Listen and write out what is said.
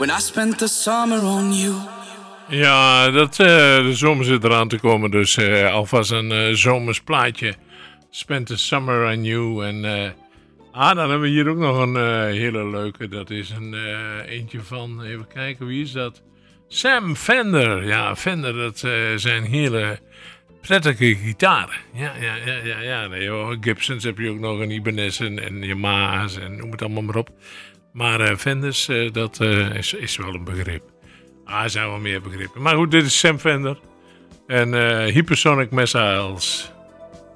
when I spent the summer on you. Ja, de zomer zit eraan te komen, dus alvast een zomers plaatje. Spent the summer on you. En dan hebben we hier ook nog een hele leuke. Dat is een eentje van, even kijken, wie is dat? Sam Fender. Ja, Fender, dat zijn hele prettige gitaren. Ja. Nee, joh. Gibsons heb je ook nog, en Ibanez en Yamaha's en noem het allemaal maar op. Maar Fenders, dat is wel een begrip. Er zijn wel meer begrippen. Maar goed, dit is Sam Fender. En Hypersonic Missiles.